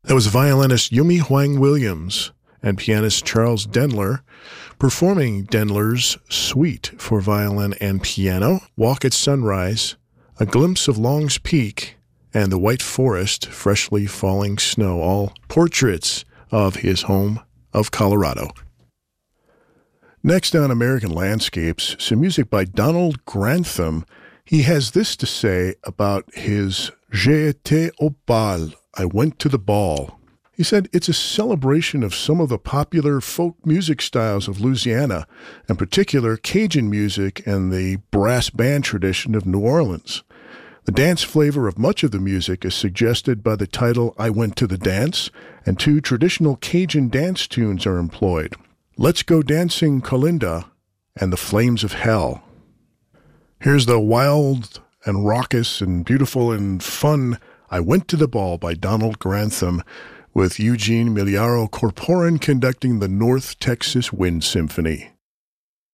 That was violinist Yumi Huang Williams and pianist Charles Dendler performing Dendler's Suite for violin and piano, Walk at Sunrise, A Glimpse of Long's Peak, and The White Forest, Freshly Falling Snow, all portraits of his home of Colorado. Next on American Landscapes, some music by Donald Grantham. He has this to say about his J'ai été au bal, I went to the ball. He said it's a celebration of some of the popular folk music styles of Louisiana, in particular Cajun music and the brass band tradition of New Orleans. The dance flavor of much of the music is suggested by the title I Went to the Dance, and two traditional Cajun dance tunes are employed, Let's Go Dancing Colinda and The Flames of Hell. Here's the wild and raucous and beautiful and fun I Went to the Ball by Donald Grantham, with Eugene Miliaro Corporan conducting the North Texas Wind Symphony.